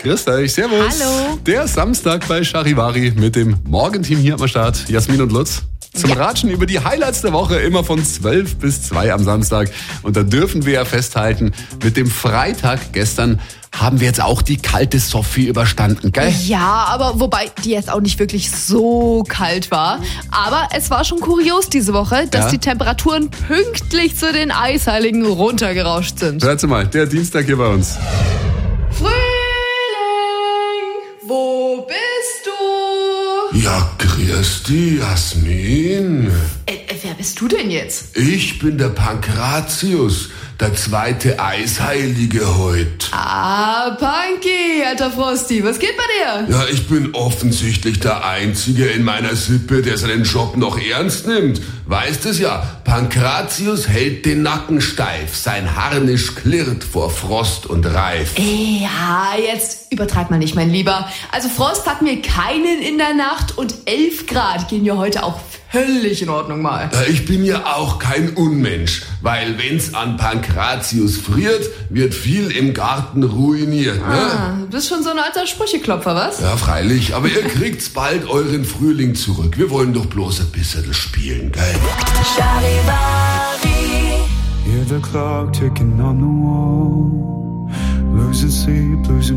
Grüß euch, servus. Hallo. Der Samstag bei Charivari mit dem Morgenteam hier am Start. Jasmin und Lutz. Zum Ratschen über die Highlights der Woche, immer von 12 bis 2 am Samstag. Und da dürfen wir ja festhalten, mit dem Freitag gestern haben wir jetzt auch die kalte Sophie überstanden, gell? Ja, aber wobei die jetzt auch nicht wirklich so kalt war. Aber es war schon kurios diese Woche, dass die Temperaturen pünktlich zu den Eisheiligen runtergerauscht sind. Hört mal, der Dienstag hier bei uns. Frühling, wo bist du? Ja, grüß dich, Jasmin. Wer bist du denn jetzt? Ich bin der Pankratius, der zweite Eisheilige heut. Ah, Punky, alter Frosty, was geht bei dir? Ja, ich bin offensichtlich der Einzige in meiner Sippe, der seinen Job noch ernst nimmt. Weißt es ja, Pankratius hält den Nacken steif, sein Harnisch klirrt vor Frost und Reif. Ja, jetzt übertreib mal nicht, mein Lieber. Also Frost hat mir keinen in der Nacht und 11 Grad gehen ja heute auch völlig in Ordnung mal. Ich bin ja auch kein Unmensch, weil wenn's an Pankratius friert, wird viel im Garten ruiniert. Ne? Du bist schon so ein alter Sprücheklopfer, was? Ja, freilich, aber ihr kriegt's bald euren Frühling zurück. Wir wollen doch bloß ein bisschen spielen, gell? Charivari. Hear the clock ticking on the wall. Losing sleep, losing